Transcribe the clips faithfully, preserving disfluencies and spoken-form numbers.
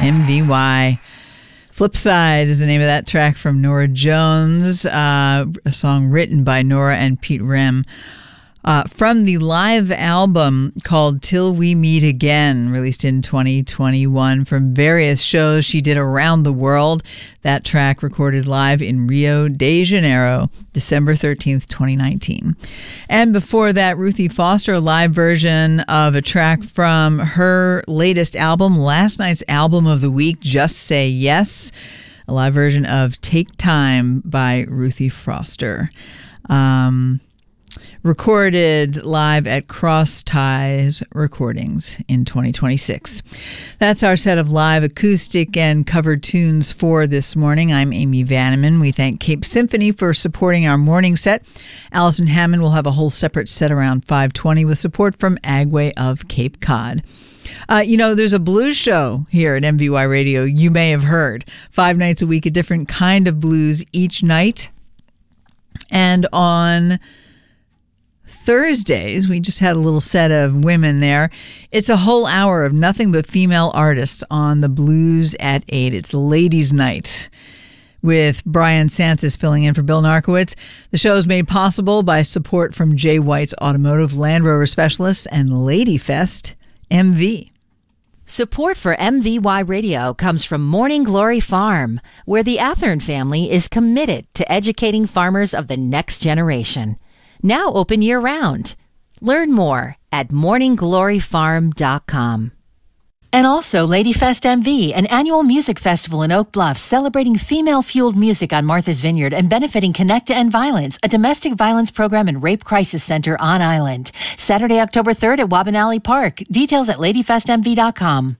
M V Y. Flipside is the name of that track from Norah Jones, uh, a song written by Norah and Pete Rem. Uh, from the live album called Till We Meet Again, released in twenty twenty-one from various shows she did around the world. That track recorded live in Rio de Janeiro, December thirteenth, twenty nineteen. And before that, Ruthie Foster, a live version of a track from her latest album, last night's album of the week, Just Say Yes, a live version of Take Time by Ruthie Foster. Um... Recorded live at Cross Ties Recordings in twenty twenty-six. That's our set of live acoustic and covered tunes for this morning. I'm Amy Vanneman. We thank Cape Symphony for supporting our morning set. Allison Hammond will have a whole separate set around five twenty with support from Agway of Cape Cod. Uh, you know, there's a blues show here at M V Y Radio. You may have heard. Five nights a week, a different kind of blues each night. And on Thursdays, we just had a little set of women there. It's a whole hour of nothing but female artists on the Blues at eight. It's Ladies' Night with Brian Santis filling in for Bill Narkowitz. The show is made possible by support from Jay White's Automotive Land Rover Specialists and Ladyfest M V. Support for M V Y Radio comes from Morning Glory Farm, where the Athern family is committed to educating farmers of the next generation. Now open year-round. Learn more at morning glory farm dot com. And also Ladyfest M V, an annual music festival in Oak Bluff celebrating female-fueled music on Martha's Vineyard and benefiting Connect to End Violence, a domestic violence program and rape crisis center on island. Saturday, October third at Wabanali Park. Details at lady fest m v dot com.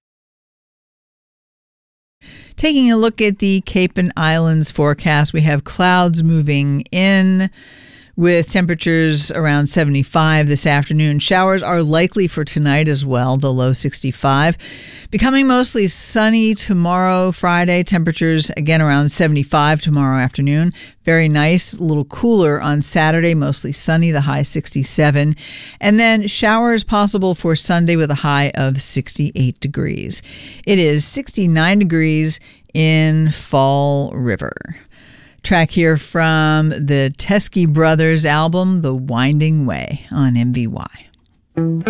Taking a look at the Cape and Islands forecast, we have clouds moving in with temperatures around seventy-five this afternoon. Showers are likely for tonight as well, the low sixty-five. Becoming mostly sunny tomorrow, Friday. Temperatures again around seventy-five tomorrow afternoon. Very nice, a little cooler on Saturday, mostly sunny, the high sixty-seven. And then showers possible for Sunday with a high of sixty-eight degrees. It is sixty-nine degrees in Fall River. Track here from the Teskey Brothers album, The Winding Way, on M V Y.